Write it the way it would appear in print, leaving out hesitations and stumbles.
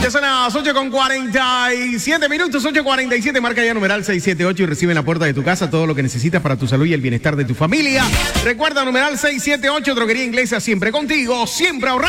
Ya son las 8:47, 8:47. Marca ya numeral 678 y recibe en la puerta de tu casa todo lo que necesitas para tu salud y el bienestar de tu familia. Recuerda, numeral 678, Droguería Inglesa, siempre contigo, siempre ahorrando.